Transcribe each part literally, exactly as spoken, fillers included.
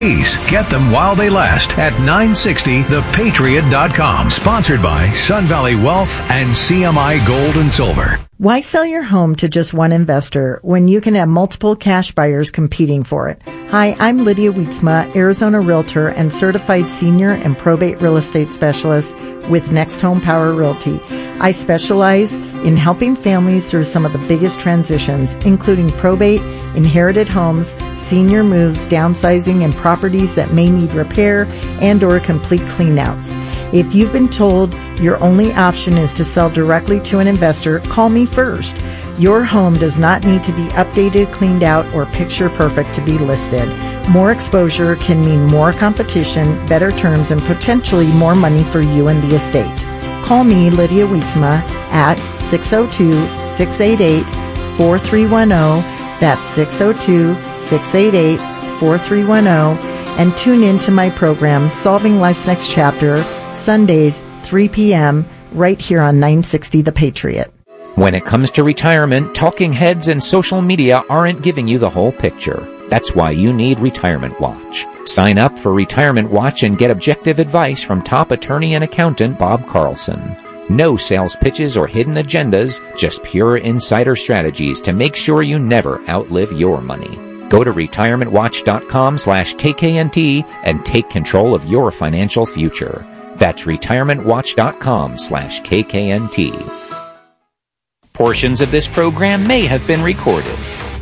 Get them while they last at nine sixty the patriot dot com. Sponsored by Sun Valley Wealth and C M I Gold and Silver. Why sell your home to just one investor when you can have multiple cash buyers competing for it? Hi, I'm Lydia Wietzma, Arizona Realtor and Certified Senior and Probate Real Estate Specialist with Next Home Power Realty. I specialize in helping families through some of the biggest transitions, including probate, inherited homes, senior moves, downsizing, and properties that may need repair and or complete cleanouts. If you've been told your only option is to sell directly to an investor, call me first. Your home does not need to be updated, cleaned out, or picture perfect to be listed. More exposure can mean more competition, better terms, and potentially more money for you and the estate. Call me, Lydia Wietzma, at six oh two, six eight eight, four three one zero. That's six oh two, six eight eight, four three one zero. And tune in to my program, Solving Life's Next Chapter, Sundays, three p.m., right here on nine sixty The Patriot. When it comes to retirement, talking heads and social media aren't giving you the whole picture. That's why you need Retirement Watch. Sign up for Retirement Watch and get objective advice from top attorney and accountant Bob Carlson. No sales pitches or hidden agendas, just pure insider strategies to make sure you never outlive your money. Go to retirement watch dot com slash K K N T and take control of your financial future. That's retirement watch dot com slash K K N T. Portions of this program may have been recorded.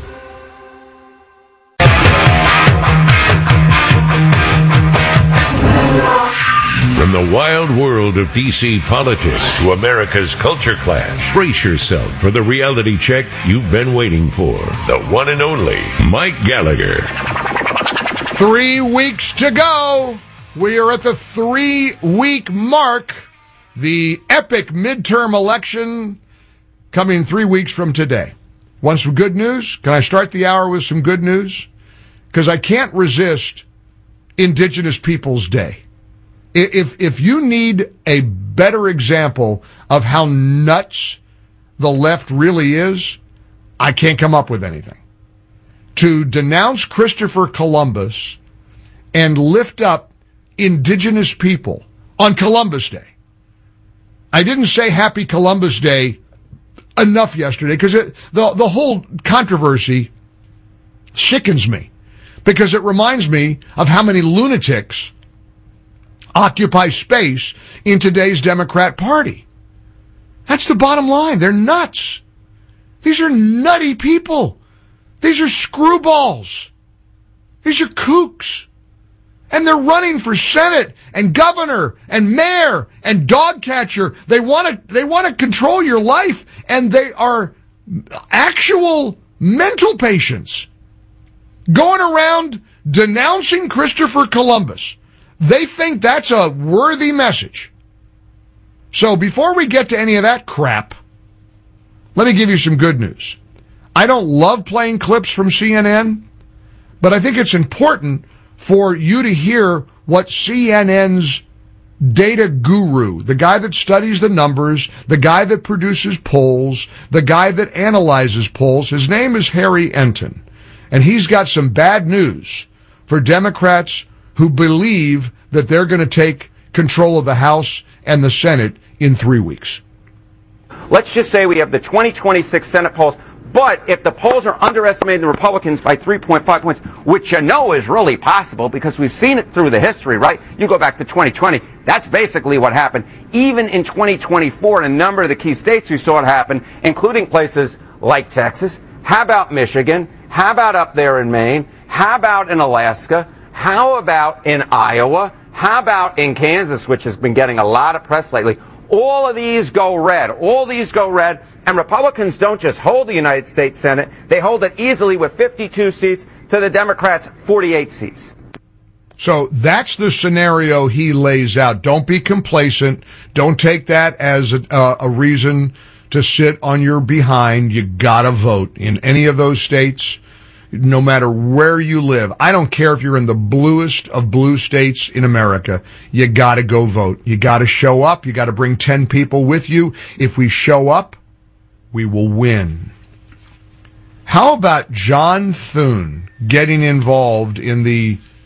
From the wild world of D C politics to America's culture clash, brace yourself for the reality check you've been waiting for. The one and only Mike Gallagher. Three weeks to go. We are at the three-week mark. The epic midterm election coming three weeks from today. Want some good news? Can I start the hour with some good news? Because I can't resist Indigenous Peoples Day. If if you need a better example of how nuts the left really is, I can't come up with anything. To denounce Christopher Columbus and lift up indigenous people on Columbus Day. I didn't say Happy Columbus Day enough yesterday because the the whole controversy sickens me because it reminds me of how many lunatics occupy space in today's Democrat Party. That's the bottom line. They're nuts. These are nutty people. These are screwballs. These are kooks. And they're running for Senate and governor and mayor and dog catcher. They want to, they want to control your life, and they are actual mental patients going around denouncing Christopher Columbus. They think that's a worthy message. So before we get to any of that crap, let me give you some good news. I don't love playing clips from C N N, but I think it's important for you to hear what C N N's data guru, the guy that studies the numbers, the guy that produces polls, the guy that analyzes polls, his name is Harry Enton. And he's got some bad news for Democrats who believe that they're going to take control of the House and the Senate in three weeks. Let's just say we have the twenty twenty-six Senate polls, but if the polls are underestimating the Republicans by three point five points, which you know is really possible because we've seen it through the history, right? You go back to twenty twenty, that's basically what happened. Even in twenty twenty-four, in a number of the key states, you saw it happen, including places like Texas. How about Michigan? How about up there in Maine? How about in Alaska? How about in Iowa? How about in Kansas, which has been getting a lot of press lately? All of these go red. All these go red. And Republicans don't just hold the United States Senate. They hold it easily with fifty-two seats to the Democrats' forty-eight seats. So that's the scenario he lays out. Don't be complacent. Don't take that as a, uh, a reason to sit on your behind. You gotta vote in any of those states. No matter where you live. I don't care if you're in the bluest of blue states in America. You gotta go vote. You gotta show up. You gotta bring ten people with you. If we show up, we will win. How about John Thune getting involved in the